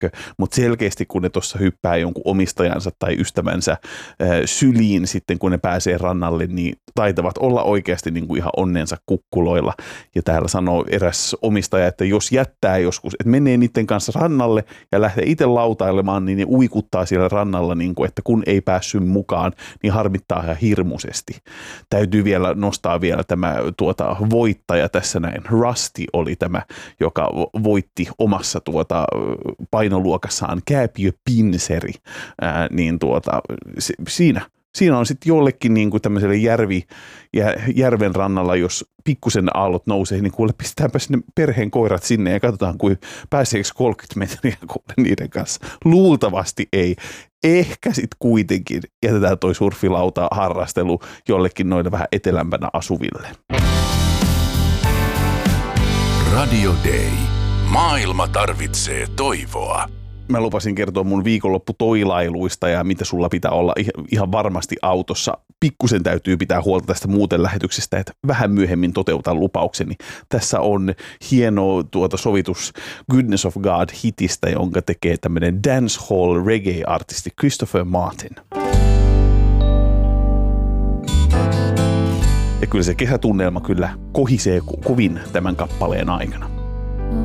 tiedätkö, mutta selkeästi kun ne tuossa hyppää jonkun omistajansa tai ystävänsä syliin sitten, kun ne pääsee rannalle, niin taitavat olla oikeasti niin kuin ihan onnensa kukkuloilla. Ja täällä sanoo eräs omistaja, että jos jättää joskus, että menee niiden kanssa rannalle ja lähtee itse lautailemaan, niin ne uikuttaa siellä rannalla, niin kuin, että kun ei päässyt mukaan, niin harmittaa ihan hirmuisesti. Täytyy vielä nostaa vielä tämä voittaja tässä näin. Rusty oli tämä, joka voitti omassa painoluokassaan kääpiöpinseri, niin siinä on sitten jollekin niin kuin tämmöiselle järven rannalla, jos pikkusen aallot nousee, niin kuule pistetäänpä sinne perheen koirat sinne ja katsotaan, kuin pääseekö 30 metriä niiden kanssa. Luultavasti ei. Ehkä sitten kuitenkin jätetään toi surfilauta harrastelu jollekin noille vähän etelämpänä asuville. Radio Day. Maailma tarvitsee toivoa. Mä lupasin kertoa mun viikonlopputoilailuista ja mitä sulla pitää olla ihan varmasti autossa. Pikkusen täytyy pitää huolta tästä muuten lähetyksestä, että vähän myöhemmin toteutan lupaukseni. Tässä on hieno sovitus Goodness of God-hitistä, jonka tekee tämmöinen dancehall reggae-artisti Christopher Martin. Ja kyllä se kesätunnelma kyllä kohisee kovin tämän kappaleen aikana.